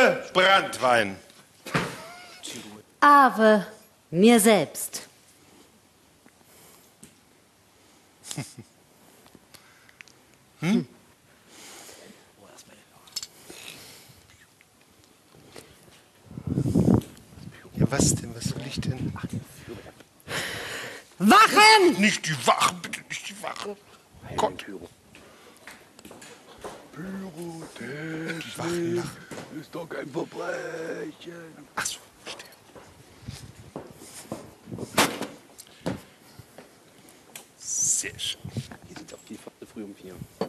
Ave Branntwein. Ave mir selbst. Ja, was denn? Was soll ich denn? Wachen! Nicht die Wachen, bitte nicht die Wachen. Gott. Die Wachen lachen. Ist doch kein Verbrechen. Ach so, verstehe. Sehr schön. Hier sind auch die früh um 4.